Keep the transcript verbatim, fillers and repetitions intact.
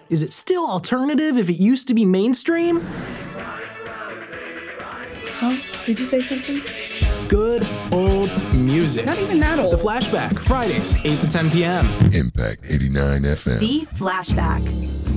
Is it still alternative if it used to be mainstream? Huh? Did you say something? Good old music. Not even that old. The Flashback, Fridays, eight to ten p.m. Impact eighty-nine F M. The Flashback.